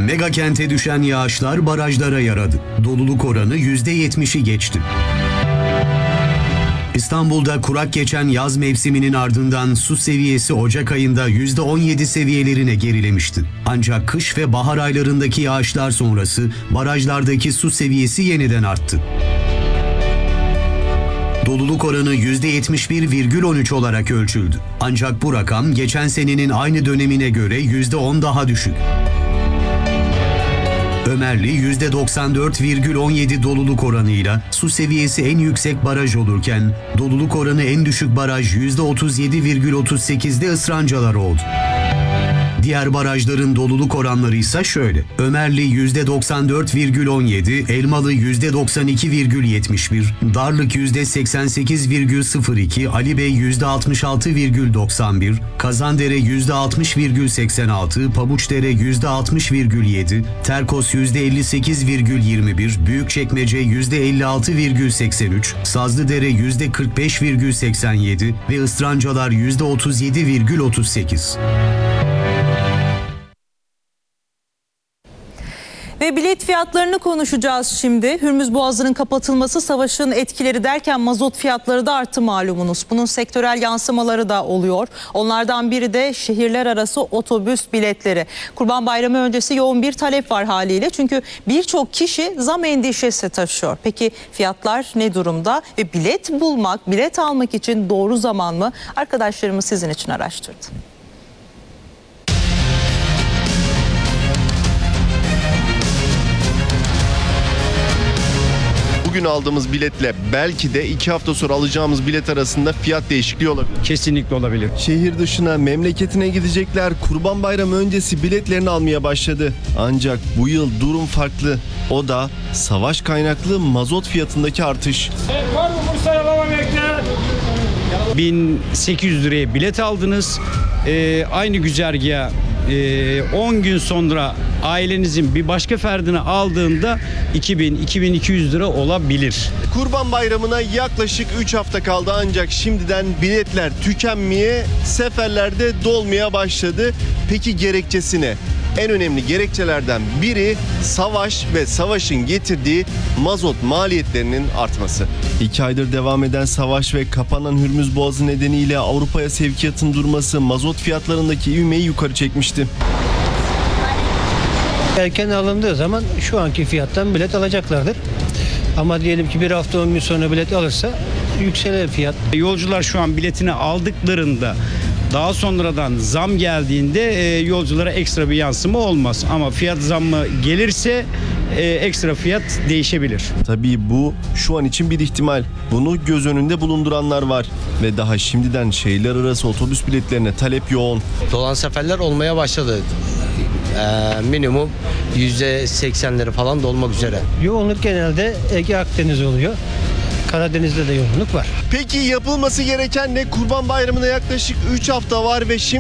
Mega kente düşen yağışlar barajlara yaradı. Doluluk oranı %70'i geçti. İstanbul'da kurak geçen yaz mevsiminin ardından su seviyesi Ocak ayında %17 seviyelerine gerilemişti. Ancak kış ve bahar aylarındaki yağışlar sonrası barajlardaki su seviyesi yeniden arttı. Doluluk oranı %71,13 olarak ölçüldü. Ancak bu rakam geçen senenin aynı dönemine göre %10 daha düşük. Ömerli %94,17 doluluk oranıyla su seviyesi en yüksek baraj olurken doluluk oranı en düşük baraj %37,38'de Israncalar oldu. Diğer barajların doluluk oranları ise şöyle: Ömerli %94,17, Elmalı %92,71, Darlık %88,02, Alibey %66,91, Kazandere %60,86, Pabuçdere %60,7, Terkos %58,21, Büyükçekmece %56,83, Sazlıdere %45,87 ve Israncalar %37,38. Ve bilet fiyatlarını konuşacağız şimdi. Hürmüz Boğazı'nın kapatılması, savaşın etkileri derken mazot fiyatları da arttı malumunuz. Bunun sektörel yansımaları da oluyor. Onlardan biri de şehirler arası otobüs biletleri. Kurban Bayramı öncesi yoğun bir talep var haliyle. Çünkü birçok kişi zam endişesi taşıyor. Peki fiyatlar ne durumda? Ve bilet bulmak, bilet almak için doğru zaman mı? Arkadaşlarımız sizin için araştırdı. Bugün aldığımız biletle belki de 2 hafta sonra alacağımız bilet arasında fiyat değişikliği olabilir. Kesinlikle olabilir. Şehir dışına, memleketine gidecekler Kurban Bayramı öncesi biletlerini almaya başladı. Ancak bu yıl durum farklı. O da savaş kaynaklı mazot fiyatındaki artış. Var mı Bursa'ya baba bekle? 1800 liraya bilet aldınız. Aynı güzergaha 10 gün sonra ailenizin bir başka ferdini aldığında 2000-2200 lira olabilir. Kurban Bayramı'na yaklaşık 3 hafta kaldı ancak şimdiden biletler tükenmeye, seferlerde dolmaya başladı. Peki gerekçesi ne? En önemli gerekçelerden biri savaş ve savaşın getirdiği mazot maliyetlerinin artması. 2 aydır devam eden savaş ve kapanan Hürmüz Boğazı nedeniyle Avrupa'ya sevkiyatın durması mazot fiyatlarındaki ivmeyi yukarı çekmişti. Erken alındığı zaman şu anki fiyattan bilet alacaklardır. Ama diyelim ki bir hafta 10 gün sonra bilet alırsa yükselir fiyat. Yolcular şu an biletini aldıklarında daha sonradan zam geldiğinde yolculara ekstra bir yansıma olmaz. Ama fiyat zammı gelirse ekstra fiyat değişebilir. Tabii bu şu an için bir ihtimal. Bunu göz önünde bulunduranlar var. Ve daha şimdiden şehirler arası otobüs biletlerine talep yoğun. Dolan seferler olmaya başladı. Minimum %80'leri falan dolmak üzere. Yoğunluk genelde Ege Akdeniz oluyor. Karadeniz'de de yoğunluk var. Peki yapılması gereken ne? Kurban Bayramı'na yaklaşık 3 hafta var ve şimdi